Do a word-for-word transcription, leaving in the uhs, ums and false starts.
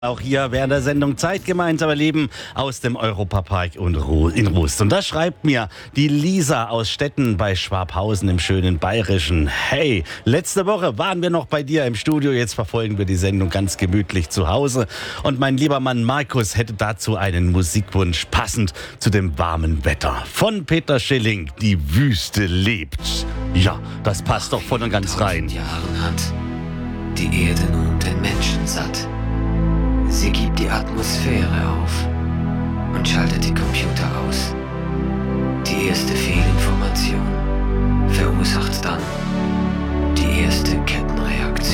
Auch hier während der Sendung Zeit gemeinsam erleben aus dem Europapark in Rust. Und das schreibt mir die Lisa aus Stetten bei Schwabhausen im schönen Bayerischen. Hey, letzte Woche waren wir noch bei dir im Studio, jetzt verfolgen wir die Sendung ganz gemütlich zu Hause. Und mein lieber Mann Markus hätte dazu einen Musikwunsch passend zu dem warmen Wetter. Von Peter Schilling, Die Wüste lebt. Ja, das passt doch voll und ganz rein. Jahren hat die Erde nun den Menschen satt. Sie gibt die Atmosphäre auf.